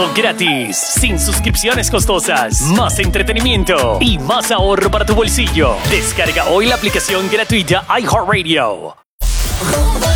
Gratis, sin suscripciones costosas, más entretenimiento y más ahorro para tu bolsillo. Descarga hoy la aplicación gratuita iHeartRadio.